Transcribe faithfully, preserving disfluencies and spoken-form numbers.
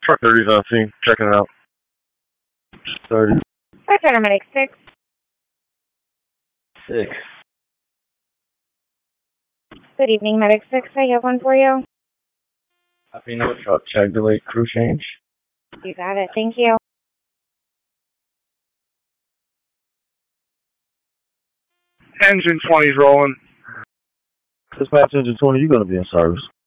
Truck thirty's on scene. Checking it out. thirty. That's paramedic six. Six. Good evening, medic six. I have one for you. Happy no truck. Check delayed crew change. You got it. Thank you. Engine twenty's rolling. Dispatch engine twenty, you're going to be in service.